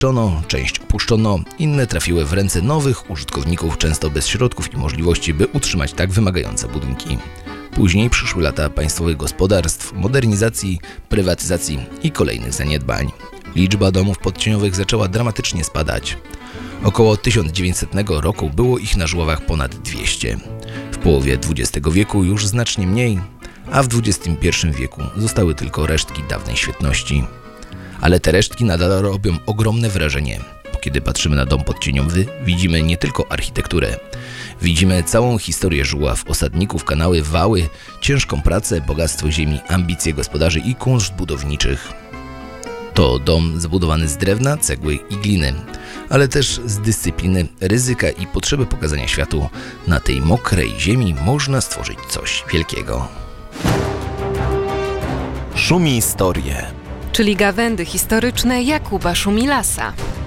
część opuszczono, inne trafiły w ręce nowych użytkowników, często bez środków i możliwości, by utrzymać tak wymagające budynki. Później przyszły lata państwowych gospodarstw, modernizacji, prywatyzacji i kolejnych zaniedbań. Liczba domów podcieniowych zaczęła dramatycznie spadać. Około 1900 roku było ich na Żuławach ponad 200. W połowie XX wieku już znacznie mniej, a w XXI wieku zostały tylko resztki dawnej świetności. Ale te resztki nadal robią ogromne wrażenie, bo kiedy patrzymy na dom podcieniowy, widzimy nie tylko architekturę. Widzimy całą historię Żuław, osadników, kanały, wały, ciężką pracę, bogactwo ziemi, ambicje gospodarzy i kunszt budowniczych. To dom zbudowany z drewna, cegły i gliny, ale też z dyscypliny, ryzyka i potrzeby pokazania światu. Na tej mokrej ziemi można stworzyć coś wielkiego. Szumistorie, czyli gawędy historyczne Jakuba Szumilasa.